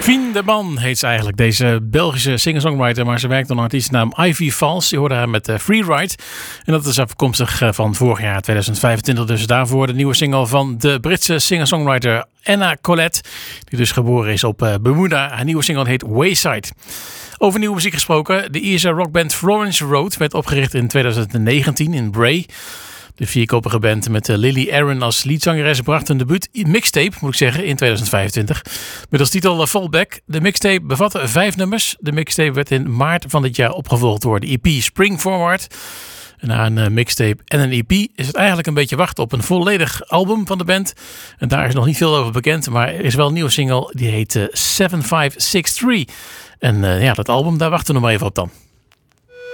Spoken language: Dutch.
Fien de Man heet ze eigenlijk, deze Belgische singer-songwriter. Maar ze werkt onder een artiestennaam Ivy Valls. Je hoorde haar met Freeride. En dat is afkomstig van vorig jaar 2025. Dus daarvoor de nieuwe single van de Britse singer-songwriter Anna Collette. Die dus geboren is op Bermuda. Haar nieuwe single heet Wayside. Over nieuwe muziek gesproken. De Ierse rockband Florence Road werd opgericht in 2019 in Bray. De vierkoppige band met Lily Aaron als leadzangeres bracht een debuut mixtape, moet ik zeggen, in 2025. Met als titel Fallback. De mixtape bevatte 5 nummers. De mixtape werd in maart van dit jaar opgevolgd door de EP Spring Forward. En na een mixtape en een EP is het eigenlijk een beetje wachten op een volledig album van de band. En daar is nog niet veel over bekend, maar er is wel een nieuwe single die heet 7563. En dat album, daar wachten we nog maar even op dan.